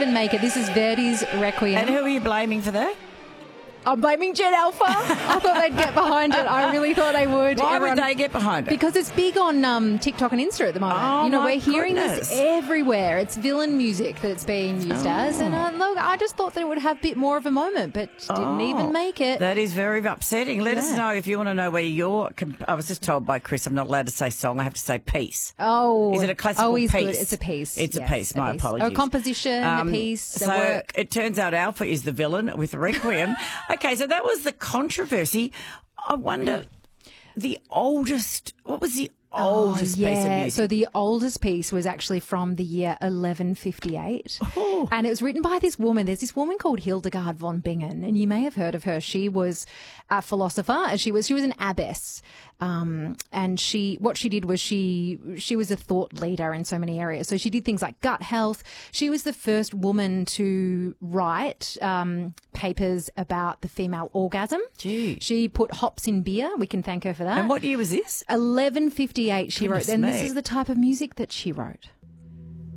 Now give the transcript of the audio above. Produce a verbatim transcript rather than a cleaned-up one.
even make it. This is Verdi's Requiem. And who are you blaming for that? I'm blaming Gen Alpha. I thought they'd get behind it. I really thought they would. Why Everyone, would they get behind it? Because it's big on um, TikTok and Insta at the moment. Oh, you know, my we're hearing goodness. this everywhere. It's villain music that it's being used Oh. as. And uh, look, I just thought that it would have a bit more of a moment, but didn't Oh, even make it. That is very upsetting. Let us Yeah. know if you want to know where you're. Comp- I was just told by Chris I'm not allowed to say song. I have to say piece. Oh, Is it a classical always piece? good. It's a piece. It's Yes, a piece. My piece. apologies. A composition, Um, a piece, so a work. it turns out Alpha is the villain with Requiem. Okay, so that was the controversy. I wonder, the oldest. What was the oldest oh, yeah. piece of music? So the oldest piece was actually from the year eleven fifty-eight. Oh. And it was written by this woman. There's this woman called Hildegard von Bingen, and you may have heard of her. She was a philosopher, and she was she was an abbess. Um, and she, what she did was she, she was a thought leader in so many areas. So she did things like gut health. She was the first woman to write, um, papers about the female orgasm. Gee. She put hops in beer. We can thank her for that. And what year was this? eleven fifty-eight she Goodness wrote, and me. this is the type of music that she wrote.